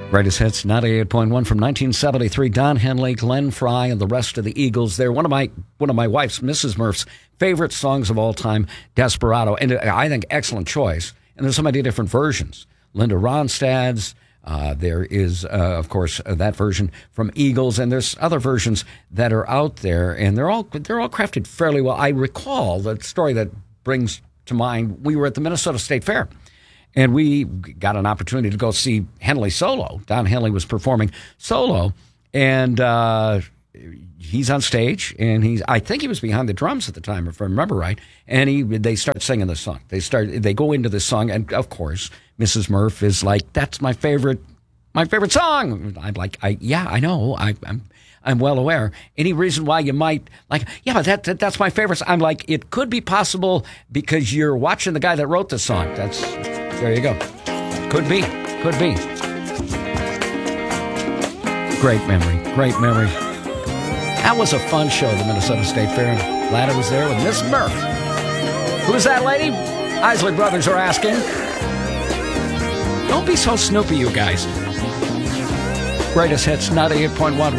Greatest Hits, 98.1 from 1973. Don Henley, Glenn Frey, and the rest of the Eagles. They're one of my wife's, Mrs. Murph's, favorite songs of all time, Desperado. And I think excellent choice. And there's so many different versions. Linda Ronstadt's. There is, of course, that version from Eagles, and there's other versions that are out there, and they're all crafted fairly well. I recall the story that brings to mind. We were at the Minnesota State Fair. And we got an opportunity to go see Henley solo. Don Henley was performing solo, and he's on stage, and I think he was behind the drums at the time, if I remember right. And they start singing the song. They go into this song, and of course, Mrs. Murph is like, "That's my favorite song." I'm like, "Yeah, I know. I'm well aware. Any reason why you might like, yeah, but that's my favorite." I'm like, it could be possible because you're watching the guy that wrote the song. There you go. Could be. Great memory. That was a fun show, the Minnesota State Fair. Glad I was there with Miss Murph. Who's that lady? Isley Brothers are asking. Don't be so snoopy, you guys. Greatest Hits, 98.1.